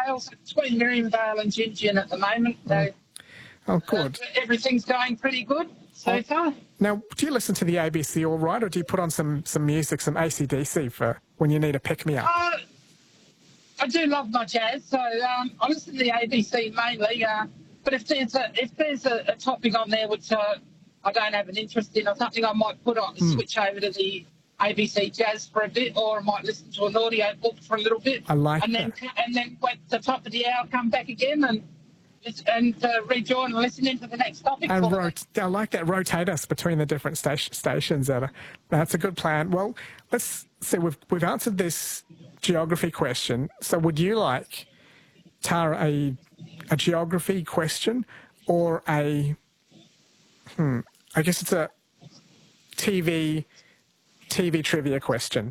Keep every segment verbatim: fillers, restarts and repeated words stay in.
Vale, between Miriam Vale and Gingin at the moment. So, oh, good. Uh, everything's going pretty good so oh, far. Now, do you listen to the A B C all right, or do you put on some, some music, some A C D C for when you need a pick-me-up? Uh, I do love my jazz, so um, I listen to the A B C mainly. Uh, but if there's a if there's a, a topic on there which uh, I don't have an interest in or something, I might put on Mm. switch over to the A B C Jazz for a bit, or I might listen to an audio book for a little bit. I like and then, that. And then at the top of the hour, come back again and and uh, rejoin and listen into the next topic. And rot- I like that. Rotate us between the different station- stations. Etta. That's a good plan. Well, let's see. We've we've answered this geography question. So, would you like, Tara, a a geography question or a hmm? I guess it's a T V T V trivia question.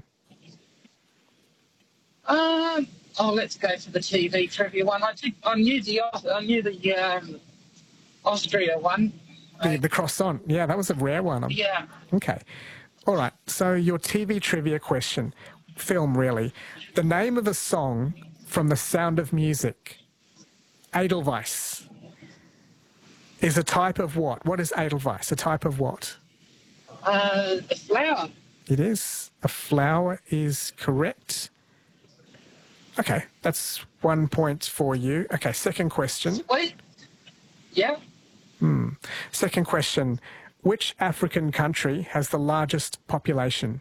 Um. Oh, let's go for the T V trivia one. I did, I knew the I knew the um, Austria one. The, the croissant. Yeah, that was a rare one. Yeah. Okay. All right. So your T V trivia question, film really. The name of the song from The Sound of Music, Edelweiss, is a type of what? What is Edelweiss? A type of what? Uh, a flower. It is. A flower is correct. Okay, that's one point for you. Okay, second question. Sweet. Yeah. Hmm. Second question. Which African country has the largest population?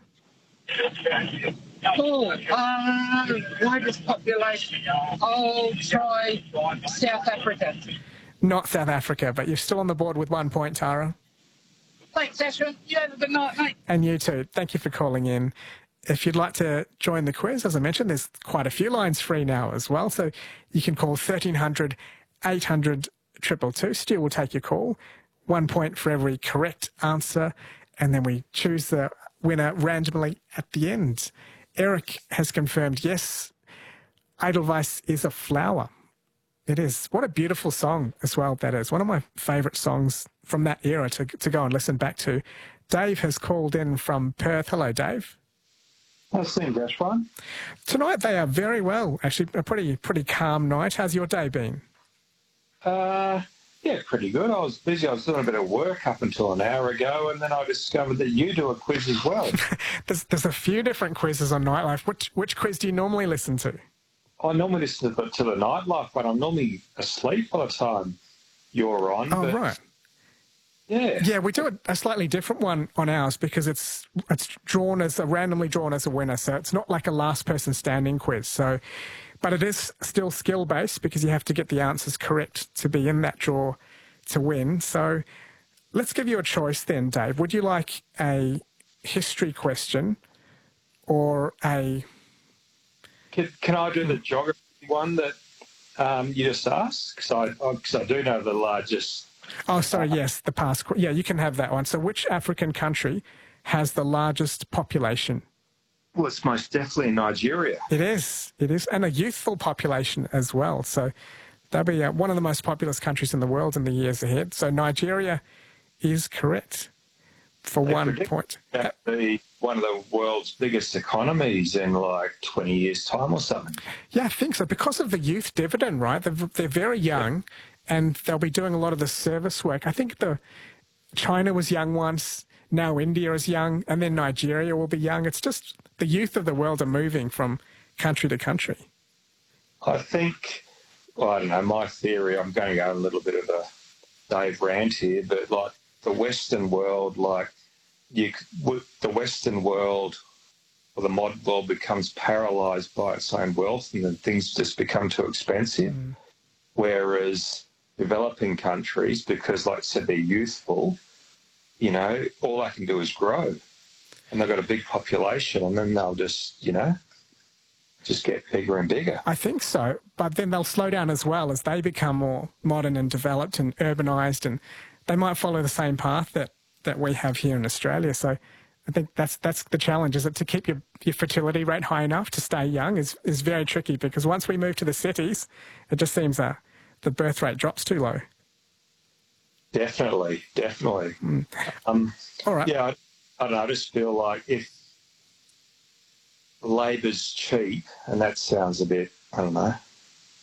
Oh, uh, largest population. I'll try South Africa. Not South Africa, but you're still on the board with one point, Tara. Thanks, Asher. You have a good night, mate. And you too. Thank you for calling in. If you'd like to join the quiz, as I mentioned, there's quite a few lines free now as well. So you can call thirteen hundred, eight hundred, two two two. Stu will take your call. One point for every correct answer. And then we choose the winner randomly at the end. Eric has confirmed, yes, Edelweiss is a flower. It is. What a beautiful song as well that is. One of my favourite songs from that era to, to go and listen back to. Dave has called in from Perth. Hello, Dave. How's things, Ashwan? Tonight they are very well. Actually, a pretty pretty calm night. How's your day been? Uh, yeah, pretty good. I was busy. I was doing a bit of work up until an hour ago, and then I discovered that you do a quiz as well. there's there's a few different quizzes on Nightlife. Which which quiz do you normally listen to? I normally listen to the, to the Nightlife, but I'm normally asleep by the time you're on. Oh, but right. Yeah. Yeah, we do a, a slightly different one on ours because it's it's drawn as a randomly drawn as a winner, so it's not like a last person standing quiz. So, but it is still skill based because you have to get the answers correct to be in that draw to win. So, let's give you a choice then, Dave. Would you like a history question or a? Can, can I do the geography one that um, you just asked? Because I, I, 'cause I do know the largest. Oh, sorry, yes, the past. Yeah, you can have that one. So which African country has the largest population? Well, it's most definitely Nigeria. It is. It is. And a youthful population as well. So that'll be uh, one of the most populous countries in the world in the years ahead. So Nigeria is correct for They one predict point. that be one of the world's biggest economies in like twenty years' time or something. Yeah, I think so. Because of the youth dividend, right? They're, they're very young. Yeah. And they'll be doing a lot of the service work. I think the China was young once, now India is young, and then Nigeria will be young. It's just the youth of the world are moving from country to country. I think, well, I don't know, my theory, I'm going to go a little bit of a Dave rant here, but like the Western world, like you, the Western world or the modern world becomes paralysed by its own wealth and then things just become too expensive. Mm. Whereas developing countries, because like I said, they're youthful, you know, all they can do is grow. And they've got a big population and then they'll just, you know, just get bigger and bigger. I think so. But then they'll slow down as well as they become more modern and developed and urbanised, and they might follow the same path that, that we have here in Australia. So I think that's that's the challenge, is that to keep your, your fertility rate high enough to stay young is, is very tricky, because once we move to the cities, it just seems uh, the birth rate drops too low. Definitely, definitely. Mm. Um, All right. Yeah, I, I don't know, I just feel like if labour's cheap, and that sounds a bit, I don't know,